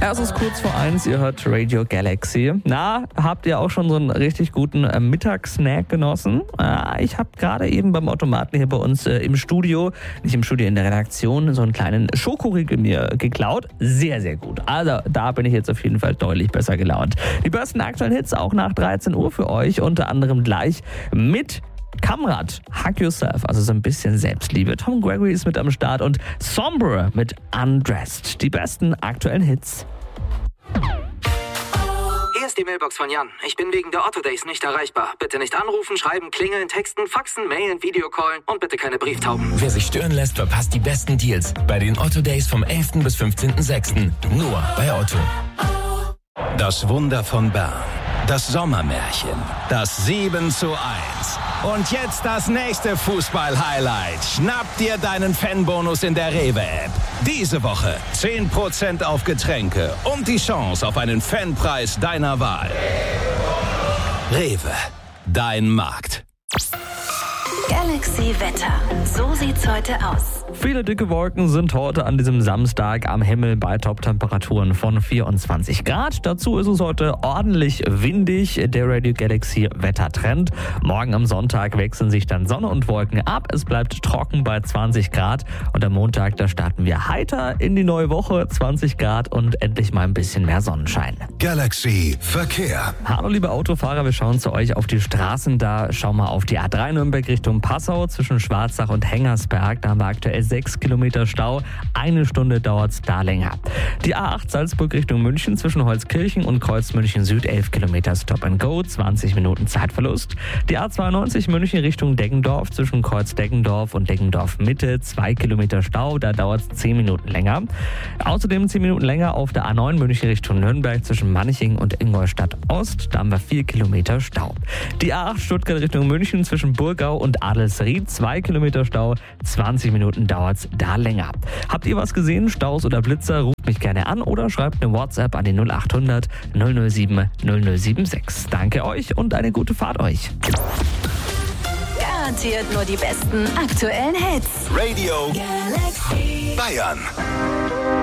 Es ist kurz vor 1, ihr hört Radio Galaxy. Na, habt ihr auch schon so einen richtig guten Mittagssnack genossen? Ich habe gerade eben beim Automaten hier bei uns im Studio, nicht im Studio, in der Redaktion, so einen kleinen Schokoriegel mir geklaut. Sehr, sehr gut. Also da bin ich jetzt auf jeden Fall deutlich besser gelaunt. Die besten aktuellen Hits auch nach 13 Uhr für euch, unter anderem gleich mit Kamrat, Hug Yourself, also so ein bisschen Selbstliebe. Tom Gregory ist mit am Start und Sombre mit Undressed. Die besten aktuellen Hits. Hier ist die Mailbox von Jan. Ich bin wegen der Otto Days nicht erreichbar. Bitte nicht anrufen, schreiben, klingeln, texten, faxen, mailen, Videocallen und bitte keine Brieftauben. Wer sich stören lässt, verpasst die besten Deals bei den Otto Days vom 11. bis 15.06. Nur bei Otto. Das Wunder von Bern. Das Sommermärchen. Das 7:1. Und jetzt das nächste Fußball-Highlight. Schnapp dir deinen Fanbonus in der Rewe-App. Diese Woche 10% auf Getränke und die Chance auf einen Fanpreis deiner Wahl. Rewe, dein Markt. Galaxy Wetter. So sieht's heute aus. Viele dicke Wolken sind heute an diesem Samstag am Himmel bei Top-Temperaturen von 24 Grad. Dazu ist es heute ordentlich windig, der Radio Galaxy Wettertrend. Morgen am Sonntag wechseln sich dann Sonne und Wolken ab. Es bleibt trocken bei 20 Grad. Und am Montag, da starten wir heiter in die neue Woche, 20 Grad und endlich mal ein bisschen mehr Sonnenschein. Galaxy Verkehr. Hallo liebe Autofahrer, wir schauen zu euch auf die Straßen. Da schauen wir auf die A3 Nürnberg Richtung Passau zwischen Schwarzach und Hengersberg. Da haben wir aktuell 6 Kilometer Stau. 1 Stunde dauert es da länger. Die A8 Salzburg Richtung München zwischen Holzkirchen und Kreuz München Süd 11 Kilometer Stop and Go, 20 Minuten Zeitverlust. Die A92 München Richtung Deggendorf zwischen Kreuz Deggendorf und Deggendorf Mitte 2 Kilometer Stau, da dauert es 10 Minuten länger. Außerdem 10 Minuten länger auf der A9 München Richtung Nürnberg zwischen Manching und Ingolstadt Ost, da haben wir 4 Kilometer Stau. Die A8 Stuttgart Richtung München zwischen Burgau und Adelsried 2 Kilometer Stau, 20 Minuten dauert es da länger. Habt ihr was gesehen, Staus oder Blitzer, ruft mich gerne an oder schreibt eine WhatsApp an die 0800 007 0076. Danke euch und eine gute Fahrt euch. Garantiert nur die besten aktuellen Hits. Radio Galaxy. Bayern.